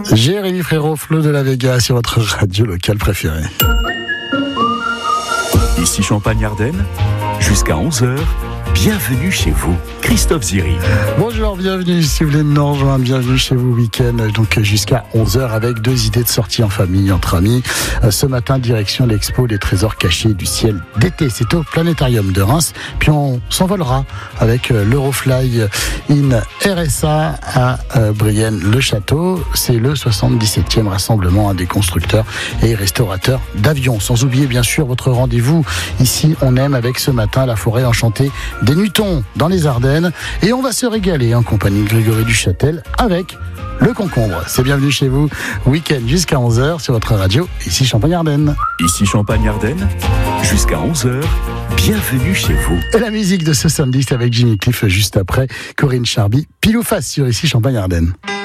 Jérémy Frérot, Flo de la Vega sur votre radio locale préférée. Ici Champagne-Ardenne, jusqu'à 11h. Bienvenue chez vous, Christophe Ziri. Bonjour, bienvenue si vous voulez nous rejoindre, bienvenue chez vous week-end, donc jusqu'à 11h avec 2 idées de sortie en famille, entre amis. Ce matin, direction l'expo des trésors cachés du ciel d'été, c'est au Planétarium de Reims, puis on s'envolera avec l'Eurofly in RSA à Brienne-le-Château. C'est le 77e rassemblement des constructeurs et restaurateurs d'avions. Sans oublier bien sûr votre rendez-vous ici, on aime avec ce matin la forêt enchantée des Nutons dans les Ardennes, et on va se régaler en compagnie de Grégory Duchâtel avec le concombre. C'est bienvenue chez vous, week-end jusqu'à 11h sur votre radio, ici Champagne-Ardenne. Ici Champagne-Ardenne, jusqu'à 11h, bienvenue chez vous. Et la musique de ce samedi, c'est avec Jimmy Cliff juste après, Corinne Charby, pile ou face sur ici Champagne-Ardenne.